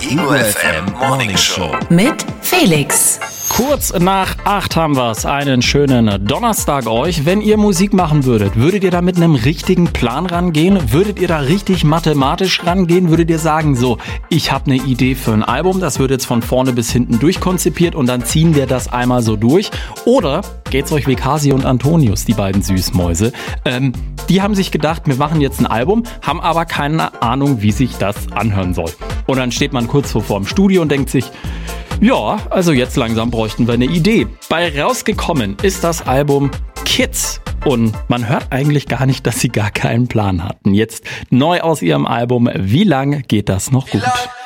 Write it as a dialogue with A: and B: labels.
A: Ego FM Morning Show
B: mit Felix.
C: Kurz nach 8 haben wir's. Einen schönen Donnerstag euch. Wenn ihr Musik machen würdet ihr da mit einem richtigen Plan rangehen? Würdet ihr da richtig mathematisch rangehen? Würdet ihr sagen, so, ich habe eine Idee für ein Album, das wird jetzt von vorne bis hinten durchkonzipiert und dann ziehen wir das einmal so durch? Oder geht's euch wie Kasi und Antonius, die beiden Süßmäuse? Die haben sich gedacht, wir machen jetzt ein Album, haben aber keine Ahnung, wie sich das anhören soll. Und dann steht man kurz vor dem Studio und denkt sich, ja, also jetzt langsam bräuchten wir eine Idee. Bei rausgekommen ist das Album Kids. Und man hört eigentlich gar nicht, dass sie gar keinen Plan hatten. Jetzt neu aus ihrem Album. Wie lang geht das noch gut?